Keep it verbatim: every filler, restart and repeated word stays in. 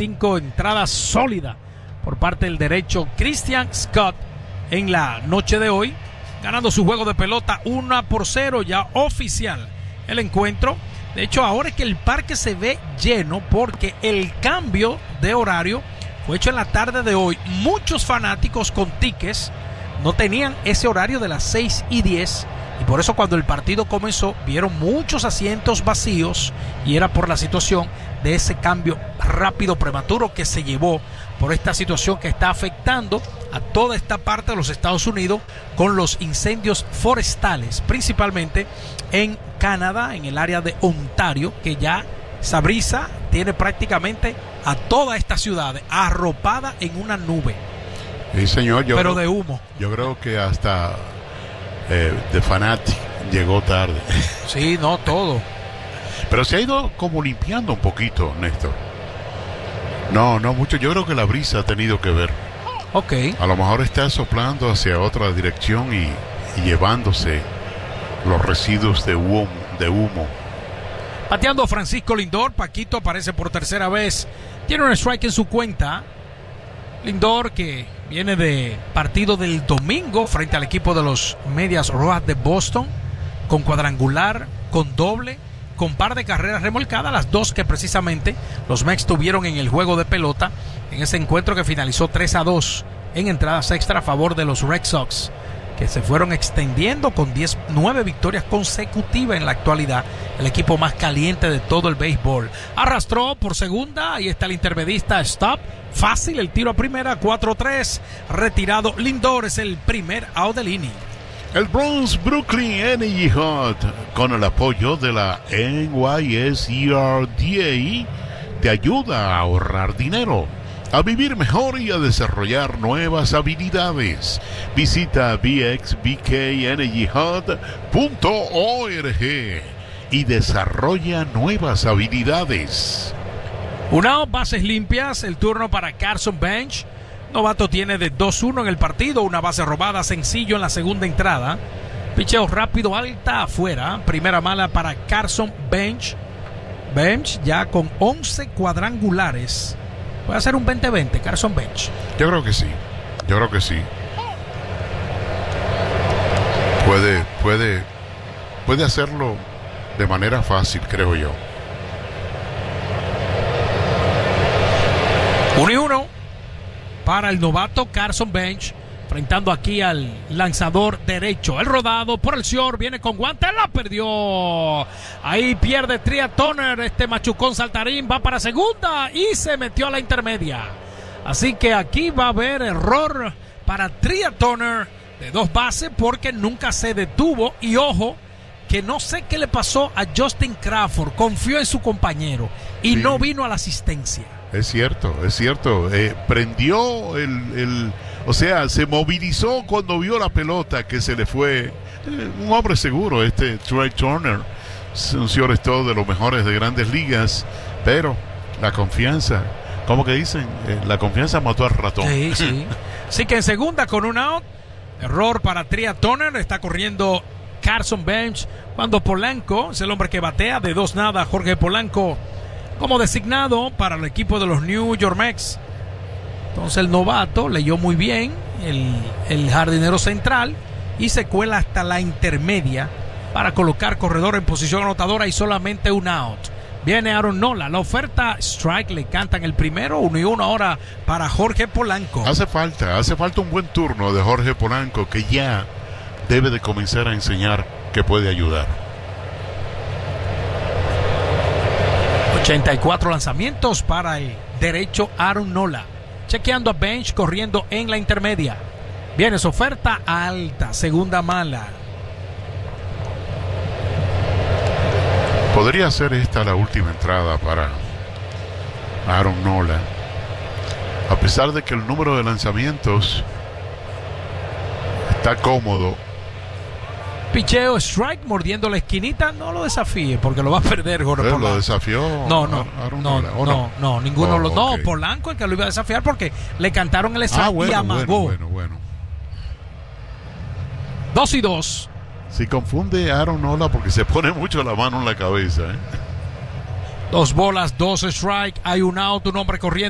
cinco, entrada sólida por parte del derecho Christian Scott en la noche de hoy, ganando su juego de pelota uno por cero, ya oficial el encuentro. De hecho, ahora es que el parque se ve lleno porque el cambio de horario fue hecho en la tarde de hoy. Muchos fanáticos con tickets no tenían ese horario de las seis y diez, y por eso cuando el partido comenzó vieron muchos asientos vacíos, y era por la situación de ese cambio rápido, prematuro, que se llevó por esta situación que está afectando a toda esta parte de los Estados Unidos con los incendios forestales, principalmente en Canadá, en el área de Ontario, que ya esa brisa tiene prácticamente a toda esta ciudad arropada en una nube. Sí, señor, yo pero creo, de humo. Yo creo que hasta eh, The Fanatic llegó tarde. Sí, no, todo. Pero se ha ido como limpiando un poquito, Néstor. No, no mucho. Yo creo que la brisa ha tenido que ver. Ok. A lo mejor está soplando hacia otra dirección y, y llevándose los residuos de humo, de humo. Bateando Francisco Lindor, Paquito aparece por tercera vez. Tiene un strike en su cuenta. Lindor, que viene de partido del domingo frente al equipo de los Medias Rojas de Boston, con cuadrangular, con doble, con par de carreras remolcadas, las dos que precisamente los Mets tuvieron en el juego de pelota, en ese encuentro que finalizó tres a dos en entradas extra a favor de los Red Sox, que se fueron extendiendo con diez, nueve victorias consecutivas en la actualidad, el equipo más caliente de todo el béisbol. Arrastró por segunda, ahí está el intermedista, stop, fácil el tiro a primera, cuatro tres, retirado Lindor, es el primer out del inning. El Bronx Brooklyn Energy Hot, con el apoyo de la N Y S E R D A, te ayuda a ahorrar dinero, a vivir mejor y a desarrollar nuevas habilidades. Visita b x b k energy hut punto org y desarrolla nuevas habilidades. Una bases limpias, el turno para Carson Bench. Novato tiene de dos uno en el partido, una base robada, sencillo en la segunda entrada. Picheo rápido, alta, afuera. Primera mala para Carson Bench. Bench ya con once cuadrangulares. Puede hacer un veinte veinte, Carson Bench. Yo creo que sí, yo creo que sí. Puede, puede, puede hacerlo de manera fácil, creo yo. Uno y uno para el novato Carson Bench, enfrentando aquí al lanzador derecho. El rodado por el señor, viene con guante, la perdió. Ahí pierde Trea Turner, este machucón saltarín, va para segunda y se metió a la intermedia. Así que aquí va a haber error para Trea Turner de dos bases porque nunca se detuvo. Y ojo, que no sé qué le pasó a Justin Crawford, confió en su compañero y sí, no vino a la asistencia. Es cierto, es cierto. Eh, prendió el, el... O sea, se movilizó cuando vio la pelota que se le fue. Eh, un hombre seguro, este Trea Turner. Es un shortstop de los mejores de Grandes Ligas. Pero la confianza, ¿cómo que dicen? Eh, la confianza mató al ratón. Sí, sí. Así que en segunda con un out. Error para Trea Turner. Está corriendo Carson Bench. Cuando Polanco es el hombre que batea de dos nada. Jorge Polanco como designado para el equipo de los New York Mets. Entonces el novato leyó muy bien el, el jardinero central y se cuela hasta la intermedia para colocar corredor en posición anotadora y solamente un out. Viene Aaron Nola, la oferta strike, le cantan el primero, uno y uno ahora para Jorge Polanco. Hace falta, hace falta un buen turno de Jorge Polanco, que ya debe de comenzar a enseñar que puede ayudar. ochenta y cuatro lanzamientos para el derecho Aaron Nola. Chequeando a Bench, corriendo en la intermedia. Viene su oferta alta, segunda mala. Podría ser esta la última entrada para Aaron Nola. A pesar de que el número de lanzamientos está cómodo. Picheo, strike, mordiendo la esquinita, no lo desafíe porque lo va a perder Jorge Polanco. ¿Lo desafió? No, no, Aaron no, Nola, no, no, no, ninguno. Oh, lo, no, okay. Polanco el que lo iba a desafiar porque le cantaron el strike ah, bueno, y amagó. Bueno, bueno, bueno. Dos y dos. Si confunde a Aaron Nola porque se pone mucho la mano en la cabeza, ¿eh? Dos bolas, dos strike, hay un out, un hombre corriendo.